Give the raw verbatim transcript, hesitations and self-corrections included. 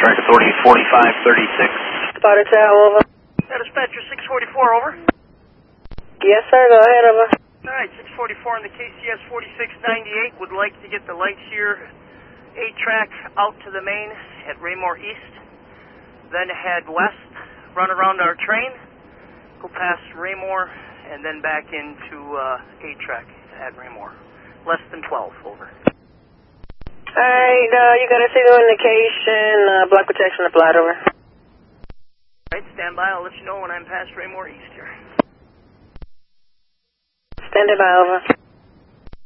Track Authority forty-five thirty-six. Spotted Tower, over. Yeah, dispatcher six forty-four, over. Yes, sir, go ahead, over. Alright, six forty-four on the K C S forty-six ninety-eight. Would like to get the lights here, eight track out to the main at Raymore East. Then head west, run around our train, go past Raymore, and then back into uh, eight track at Raymore. Less than twelve, over. Alright, uh, you got a signal indication, uh, block protection applied, over. Alright, stand by. I'll let you know when I'm past Raymore East here. Standing by, over.